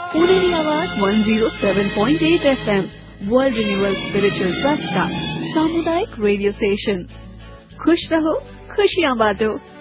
पुनेरी आवाज 107.8 FM world renewal spiritual trust का सामुदायिक रेडियो स्टेशन। खुश रहो, खुशियाँ बांटो।